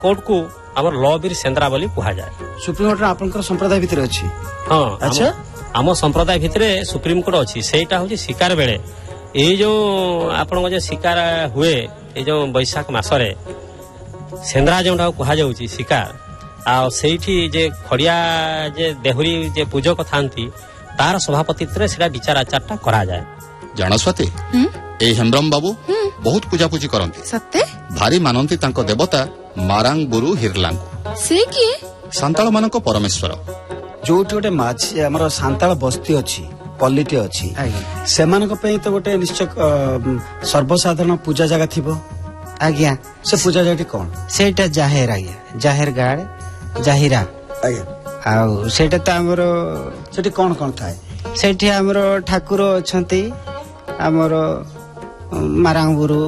Court को आमर law भी सेंद्रा बोली कहा जाए। सुप्रीम कोर्ट आपनकर संप्रदाय भितर अछि। हां अच्छा आम संप्रदाय भितर सुप्रीम कोर्ट अछि सेटा होची शिकार बेले ए जो आपण जे शिकार हुए ए जो बैशाख मासरे सेंद्रा जोंडा कहा जाउची शिकार आ सेठी जे खड़िया जे देहुरी जे पूजक थांती तार सभापतित्व सेटा विचार आचारटा करा जाए। जानो स्वाति ए हेम्ब्रम बाबू बहुत पूजा पूजी करंती सत्य भारी मानंती तांको देवता मारांग गुरु हिरलांग से किए सांताल मानक परमेश्वर जोटी गोटे माछी हमर सांताल बस्ती अछि पल्लीटे अछि सेमानक पई तो गोटे निश्चय सर्वसाधारण पूजा जगह थिबो। आज्ञा से पूजा जगह कोन सेटा जाहेर आज्ञा जाहेर गाड़ जाहिरा आज्ञा आउ सेटा त हमरो सेठी कोन कोन थाए सेठी हमरो ठाकुर अछंती हमरो मारांग गुरु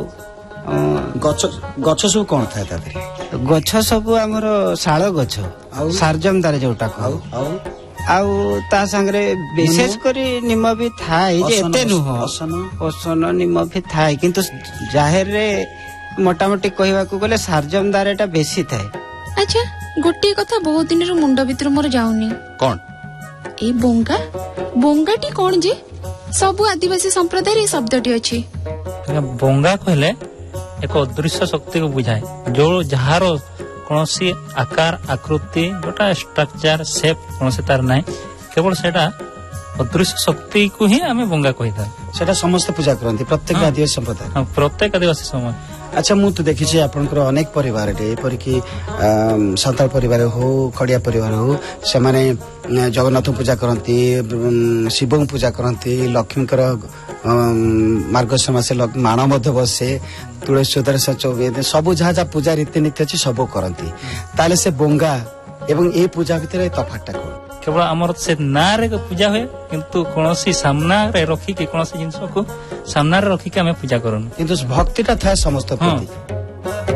गछ गछ सब कोन थाए ताते गछ सब हमरो शाळ गछ सारजमदार जोटा आउ आउ आउ ता संगरे विशेष करी निम भी थाए जे एते नुह ओसन निम भी थाए किंतु जाहेर रे मोटामोटी कहवा को गले सारजमदार एटा बेसी थाए। अच्छा गोटे कथा बहुत दिन रो मुंड भितर मोर जाउनी कौन ए बोंगा बोंगाटी कौन जे सबु आदिवासी संप्रदाय रे शब्दटी अछि। बोंगा कहले एक अदृश्य शक्ति को बुझाए जो जहार कौनसी आकार आकृति गोटा स्ट्रक्चर शेप कौनसी तार नाही केवल सेटा अदृश्य शक्ति को ही आमे बोंगा कहिता सेटा समस्त पूजा करंती प्रत्येक आदिवासी संप्रदाय प्रत्येक आदिवासी समाज। अच्छा मु तो देखी आपनकर अनेक परिवार एपरि कि सान्ताल परिवार हो खड़िया परिवार हो से माने जगन्नाथ पूजा करती शिव पूजा करती लक्ष्मीकर मार्गशीर मासे माण मध्य बसे तुलसी चौबे सब जहाँ जहाँ पूजा रीतिनीति अच्छी सब करती ताले से बोंगा एवं ए पूजा भितर तफातटा कौन केवल आमर से ना रे पूजा हुए किंतु कोनोसी सामना रे रखी कि कोनोसी जिंस को सामना रे रखी कि हमें पूजा करन किंतु भक्तिटा था समस्त प्रति